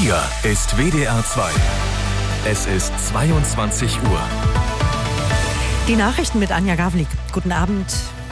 Hier ist WDR 2. Es ist 22 Uhr. Die Nachrichten mit Anja Gawlik. Guten Abend.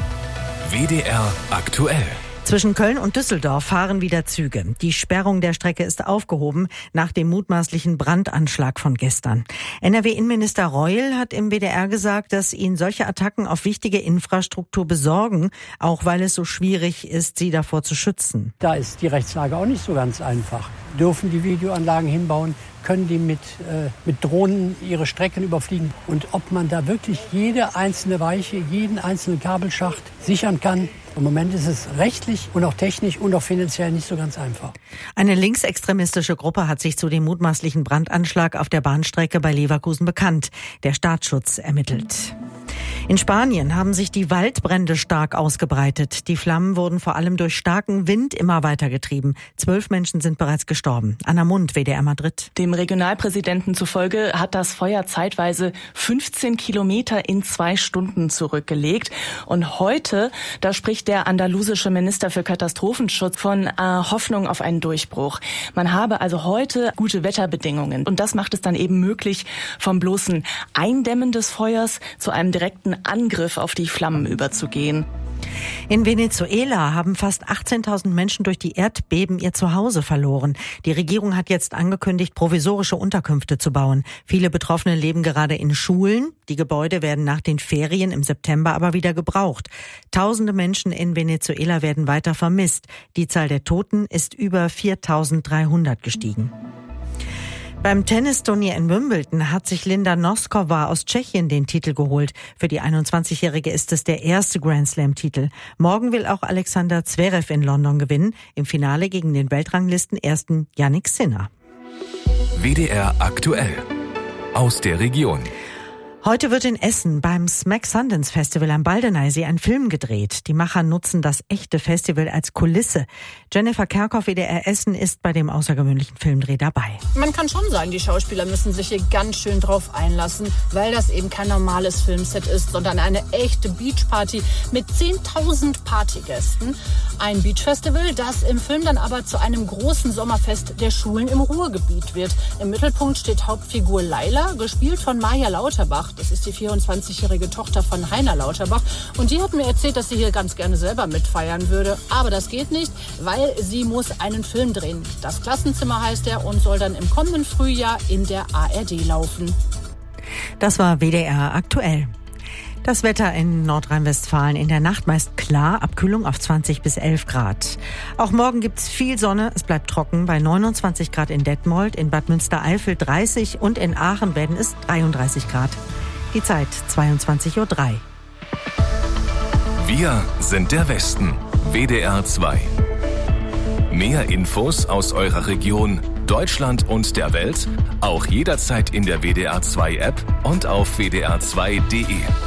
WDR aktuell. Zwischen Köln und Düsseldorf fahren wieder Züge. Die Sperrung der Strecke ist aufgehoben nach dem mutmaßlichen Brandanschlag von gestern. NRW-Innenminister Reul hat im WDR gesagt, dass ihn solche Attacken auf wichtige Infrastruktur besorgen, auch weil es so schwierig ist, sie davor zu schützen. Da ist die Rechtslage auch nicht so ganz einfach. Dürfen die Videoanlagen hinbauen? Können die mit Drohnen ihre Strecken überfliegen? Und ob man da wirklich jede einzelne Weiche, jeden einzelnen Kabelschacht sichern kann? Im Moment ist es rechtlich und auch technisch und auch finanziell nicht so ganz einfach. Eine linksextremistische Gruppe hat sich zu dem mutmaßlichen Brandanschlag auf der Bahnstrecke bei Leverkusen bekannt. Der Staatsschutz ermittelt. In Spanien haben sich die Waldbrände stark ausgebreitet. Die Flammen wurden vor allem durch starken Wind immer weitergetrieben. 12 Menschen sind bereits gestorben. Anna Mund, WDR Madrid. Dem Regionalpräsidenten zufolge hat das Feuer zeitweise 15 Kilometer in 2 Stunden zurückgelegt. Und heute, da spricht der andalusische Minister für Katastrophenschutz von Hoffnung auf einen Durchbruch. Man habe also heute gute Wetterbedingungen. Und das macht es dann eben möglich, vom bloßen Eindämmen des Feuers zu einem direkten Angriff auf die Flammen überzugehen. In Venezuela haben fast 18.000 Menschen durch die Erdbeben ihr Zuhause verloren. Die Regierung hat jetzt angekündigt, provisorische Unterkünfte zu bauen. Viele Betroffene leben gerade in Schulen. Die Gebäude werden nach den Ferien im September aber wieder gebraucht. Tausende Menschen in Venezuela werden weiter vermisst. Die Zahl der Toten ist über 4.300 gestiegen. Beim Tennisturnier in Wimbledon hat sich Linda Noskova aus Tschechien den Titel geholt. Für die 21-Jährige ist es der erste Grand-Slam-Titel. Morgen will auch Alexander Zverev in London gewinnen, im Finale gegen den Weltranglisten-Ersten Jannik Sinner. WDR aktuell. Aus der Region. Heute wird in Essen beim Smack Sundance Festival am Baldeneysee ein Film gedreht. Die Macher nutzen das echte Festival als Kulisse. Jennifer Kerkhoff, WDR Essen, ist bei dem außergewöhnlichen Filmdreh dabei. Man kann schon sagen, die Schauspieler müssen sich hier ganz schön drauf einlassen, weil das eben kein normales Filmset ist, sondern eine echte Beachparty mit 10.000 Partygästen. Ein Beachfestival, das im Film dann aber zu einem großen Sommerfest der Schulen im Ruhrgebiet wird. Im Mittelpunkt steht Hauptfigur Laila, gespielt von Maja Lauterbach. Das ist die 24-jährige Tochter von Heiner Lauterbach. Und die hat mir erzählt, dass sie hier ganz gerne selber mitfeiern würde. Aber das geht nicht, weil sie muss einen Film drehen. Das Klassenzimmer heißt er und soll dann im kommenden Frühjahr in der ARD laufen. Das war WDR aktuell. Das Wetter in Nordrhein-Westfalen in der Nacht meist klar, Abkühlung auf 20 bis 11 Grad. Auch morgen gibt's viel Sonne, es bleibt trocken bei 29 Grad in Detmold, in Bad Münstereifel 30 und in Aachen werden es 33 Grad. Die Zeit 22:03 Uhr. Wir sind der Westen. WDR 2. Mehr Infos aus eurer Region, Deutschland und der Welt, auch jederzeit in der WDR 2 App und auf wdr2.de.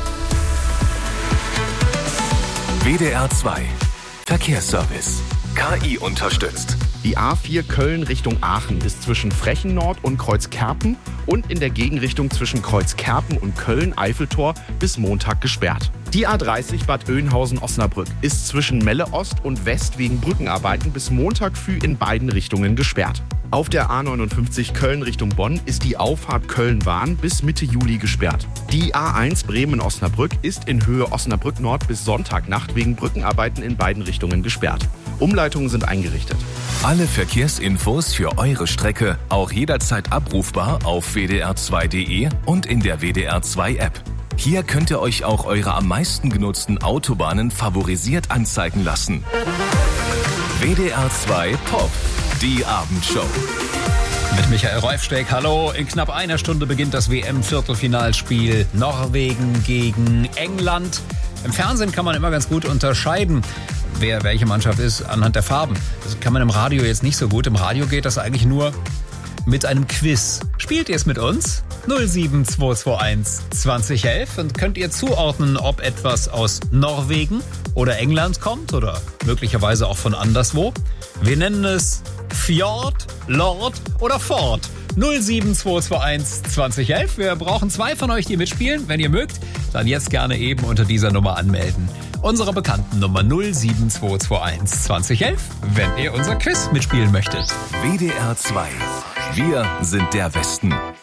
WDR 2. Verkehrsservice. KI unterstützt. Die A4 Köln Richtung Aachen ist zwischen Frechen-Nord und Kreuzkerpen und in der Gegenrichtung zwischen Kreuzkerpen und Köln-Eiffeltor bis Montag gesperrt. Die A30 Bad Oeynhausen-Osnabrück ist zwischen Melle Ost und West wegen Brückenarbeiten bis Montag früh in beiden Richtungen gesperrt. Auf der A59 Köln Richtung Bonn ist die Auffahrt Köln-Wahn bis Mitte Juli gesperrt. Die A1 Bremen-Osnabrück ist in Höhe Osnabrück Nord bis Sonntagnacht wegen Brückenarbeiten in beiden Richtungen gesperrt. Umleitungen sind eingerichtet. Alle Verkehrsinfos für eure Strecke auch jederzeit abrufbar auf wdr2.de und in der WDR 2 App. Hier könnt ihr euch auch eure am meisten genutzten Autobahnen favorisiert anzeigen lassen. WDR 2 Pop, die Abendshow. Mit Michael Reufsteck, hallo. In knapp einer Stunde beginnt das WM-Viertelfinalspiel Norwegen gegen England. Im Fernsehen kann man immer ganz gut unterscheiden, wer welche Mannschaft ist, anhand der Farben. Das kann man im Radio jetzt nicht so gut. Im Radio geht das eigentlich nur mit einem Quiz. Spielt ihr es mit uns? 07221 2011 und könnt ihr zuordnen, ob etwas aus Norwegen oder England kommt oder möglicherweise auch von anderswo. Wir nennen es Fjord, Lord oder Ford. 07221 2011. Wir brauchen 2 von euch, die mitspielen. Wenn ihr mögt, dann jetzt gerne eben unter dieser Nummer anmelden. Unsere bekannten Nummer 07221 2011, wenn ihr unser Quiz mitspielen möchtet. WDR 2 Wir sind der Westen.